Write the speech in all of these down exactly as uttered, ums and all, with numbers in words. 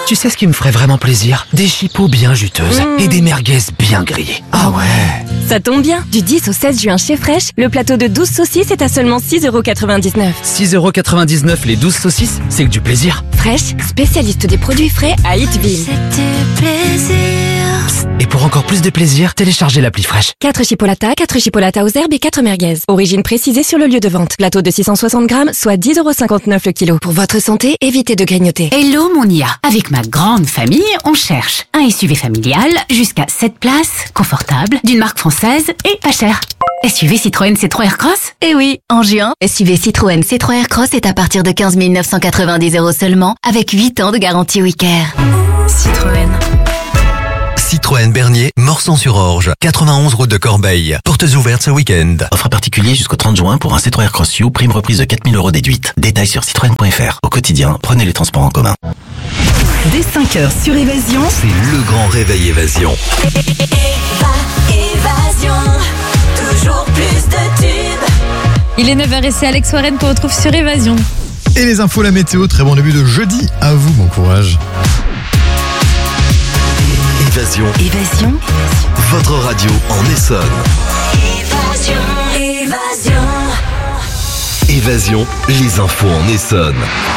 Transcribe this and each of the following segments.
Tu sais ce qui me ferait vraiment plaisir? Des chipots bien juteuses Mmh. et des merguez bien grillées. Ah ouais. Ça tombe bien, du dix au seize juin chez Fresh, le plateau de douze saucisses est à seulement six euros quatre-vingt-dix-neuf. six euros quatre-vingt-dix-neuf les douze saucisses, c'est que du plaisir. Fresh, spécialiste des produits frais à Hitville. Et pour encore plus de plaisir, téléchargez l'appli Fresh. quatre chipolatas, quatre chipolatas aux herbes et quatre merguez. Origine précisée sur le lieu de vente. Plateau de six cent soixante grammes, soit dix euros cinquante-neuf le kilo. Pour votre santé, évitez de grignoter. Hello mon I A. Avec ma grande famille, on cherche un S U V familial jusqu'à sept places, confortable, d'une marque française et pas cher. S U V Citroën C trois Aircross? Eh oui, en juin, S U V Citroën C trois Aircross est à partir de quinze mille neuf cent quatre-vingt-dix euros seulement, avec huit ans de garantie Wicker. Citroën. Citroën Bernier, Morsan-sur-Orge, quatre-vingt-onze route de Corbeil. Portes ouvertes ce week-end. Offre particulier jusqu'au trente juin pour un C trois Aircross U, prime reprise de quatre mille euros déduite. Détails sur citroën point f r. Au quotidien, prenez les transports en commun. Dès cinq heures sur Évasion, C'est le grand réveil Évasion. Évasion, toujours plus de tubes. Il est neuf heures et c'est Alex Warren qu'on retrouve sur Évasion. Et les infos, la météo, très bon début de jeudi. À vous, bon courage. Évasion, Évasion. votre radio en Essonne. Évasion, évasion. Évasion, les infos en Essonne.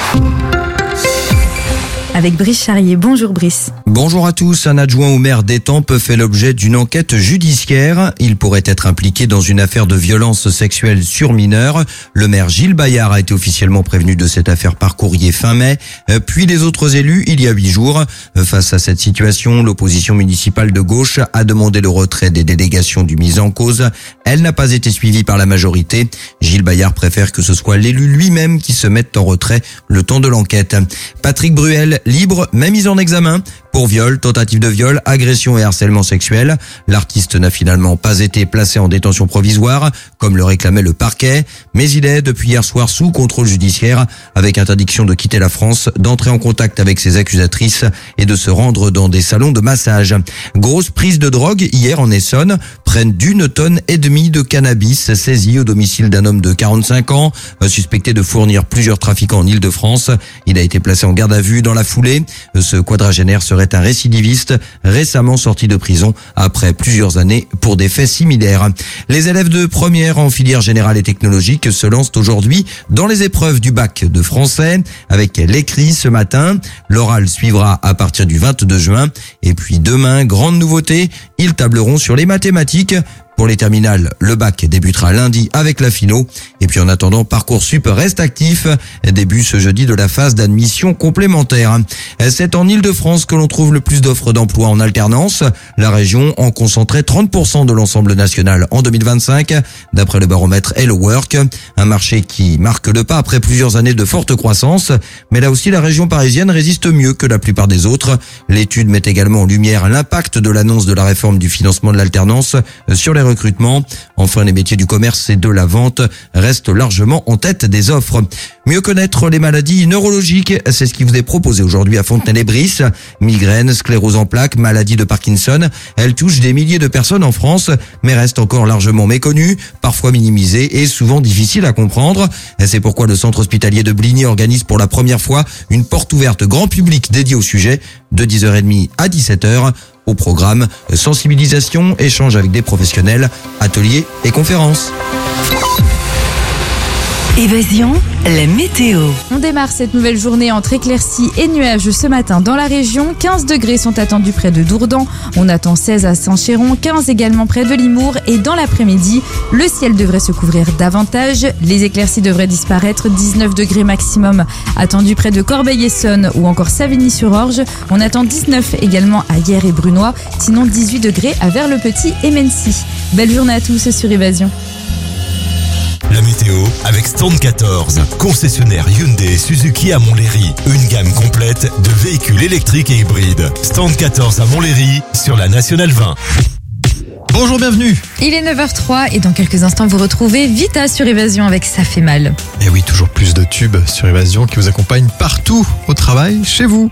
Avec Brice Charrier. Bonjour Brice. Bonjour à tous. Un adjoint au maire d'Étampes fait l'objet d'une enquête judiciaire. Il pourrait être impliqué dans une affaire de violence sexuelle sur mineurs. Le maire Gilles Bayard a été officiellement prévenu de cette affaire par courrier fin mai, puis les autres élus il y a huit jours. Face à cette situation, l'opposition municipale de gauche a demandé le retrait des délégations du mis en cause. Elle n'a pas été suivie par la majorité. Gilles Bayard préfère que ce soit l'élu lui-même qui se mette en retrait le temps de l'enquête. Patrick Bruel, libre, mais mis en examen pour viol, tentative de viol, agression et harcèlement sexuel. L'artiste n'a finalement pas été placé en détention provisoire, comme le réclamait le parquet, mais il est depuis hier soir sous contrôle judiciaire, avec interdiction de quitter la France, d'entrer en contact avec ses accusatrices et de se rendre dans des salons de massage. Grosse prise de drogue hier en Essonne, près d'une tonne et demie de cannabis saisi au domicile d'un homme de quarante-cinq ans, suspecté de fournir plusieurs trafiquants en Île-de-France. Il a été placé en garde à vue dans la foulée. Ce quadragénaire serait un récidiviste récemment sorti de prison après plusieurs années pour des faits similaires. Les élèves de première en filière générale et technologique se lancent aujourd'hui dans les épreuves du bac de français avec l'écrit ce matin. L'oral suivra à partir du vingt-deux juin. Et puis demain, grande nouveauté, ils tableront sur les mathématiques. Pour les terminales, le bac débutera lundi avec la philo. Et puis en attendant, Parcoursup reste actif. Début ce jeudi de la phase d'admission complémentaire. C'est en Île-de-France que l'on trouve le plus d'offres d'emploi en alternance. La région en concentrait trente pour cent de l'ensemble national en deux mille vingt-cinq, d'après le baromètre Hello Work. Un marché qui marque le pas après plusieurs années de forte croissance. Mais là aussi, la région parisienne résiste mieux que la plupart des autres. L'étude met également en lumière l'impact de l'annonce de la réforme du financement de l'alternance sur les recrutement. Enfin, les métiers du commerce et de la vente restent largement en tête des offres. Mieux connaître les maladies neurologiques, c'est ce qui vous est proposé aujourd'hui à Fontenay-les-Brices. Migraine, sclérose en plaques, maladie de Parkinson, elles touchent des milliers de personnes en France, mais restent encore largement méconnues, parfois minimisées et souvent difficiles à comprendre. C'est pourquoi le centre hospitalier de Bligny organise pour la première fois une porte ouverte grand public dédiée au sujet de dix heures trente à dix-sept heures. Au programme, sensibilisation, échange avec des professionnels, ateliers et conférences. Évasion, la météo. On démarre cette nouvelle journée entre éclaircies et nuages ce matin dans la région. quinze degrés sont attendus près de Dourdan. On attend seize à Saint-Chéron, quinze également près de Limours. Et dans l'après-midi, le ciel devrait se couvrir davantage. Les éclaircies devraient disparaître. dix-neuf degrés maximum attendus près de Corbeil-Essonnes ou encore Savigny-sur-Orge. On attend dix-neuf également à Hyères et Brunois. Sinon dix-huit degrés à Vers-le-Petit et Mency. Belle journée à tous sur Évasion. La météo avec Stand quatorze, concessionnaire Hyundai et Suzuki à Montlhéry. Une gamme complète de véhicules électriques et hybrides. Stand quatorze à Montlhéry sur la Nationale vingt. Bonjour, bienvenue. Il est neuf heures trois et dans quelques instants vous retrouvez Vita sur Évasion avec Ça fait mal. Et oui, toujours plus de tubes sur Évasion qui vous accompagnent partout au travail, chez vous.